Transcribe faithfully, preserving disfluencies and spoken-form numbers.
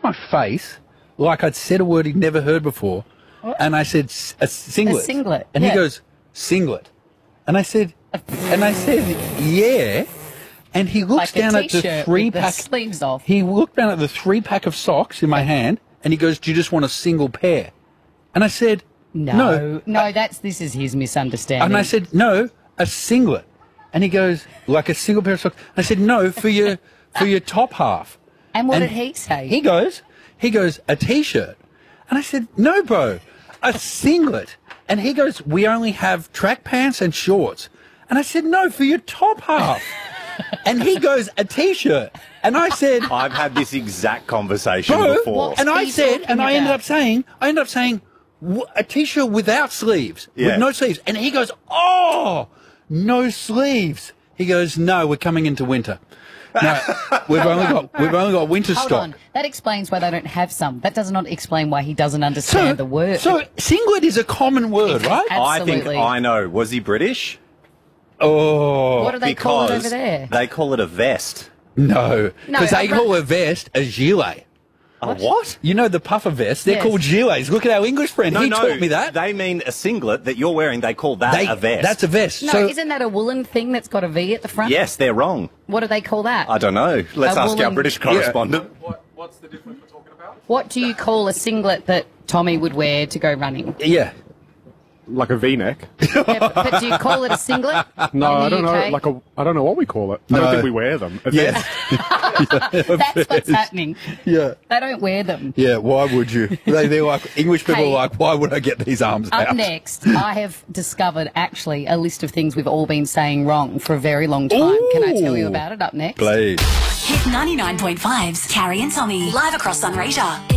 my face like I'd said a word he'd never heard before. What? And I said, S- a singlet. A singlet. And yeah. he goes, singlet. And I said, and I said, yeah. And he looks like down a at the t-shirt three with the pack. sleeves off. He looked down at the three pack of socks in my hand, and he goes, "Do you just want a single pair?" And I said, No, "No, no, I- that's this is his misunderstanding." And I said, "No, a singlet." And he goes, "Like a single pair of socks." I said, "No, for your for your top half." and what and did he say? He goes, he goes, "A t-shirt." And I said, "No, bro, a singlet." And he goes, "We only have track pants and shorts." And I said, "No, for your top half." And he goes, "A t-shirt." And I said, I've had this exact conversation "Bro," before. What? and What are I you said, talking and I ended about? up saying, I ended up saying, "Wh- a t-shirt without sleeves, Yeah. with no sleeves." And he goes, "Oh, no sleeves." He goes, "No, we're coming into winter. No, we've only got we've only got winter Hold stock." on. That explains why they don't have some. That does not explain why he doesn't understand the word. So singlet is a common word, right? I think Absolutely. I know. Was he British? Oh, what do they call it Because over there? they call it a vest. no, No, because they a call a vest a gilet. A what? You know the puffer vests? They're Yes. called gilets. Look at our English friend. No, he no. taught me that. They mean a singlet that you're wearing. They call that They- a vest. That's a vest. No, so, isn't that a woolen thing that's got a V at the front? Yes, they're wrong. What do they call that? I don't know. Let's A ask our woolen- British correspondent. What, what's the difference we're talking about? What do you call a singlet that Tommy would wear to go running? yeah. Like a V-neck? Yeah, but, but do you call it a singlet? No, in I the don't U K? know. Like a, I don't know what we call it. I No. don't think we wear them. A Yeah. vest. That's what's happening. Yeah. They don't wear them. Yeah, why would you? They, they're like, English people Hey. are like, why would I get these arms Up out? next, I have discovered actually a list of things we've all been saying wrong for a very long time. Can I tell you Ooh. about it up next? Please. Hit ninety-nine point five's Carrie and Tommy. Live across Sunraysia.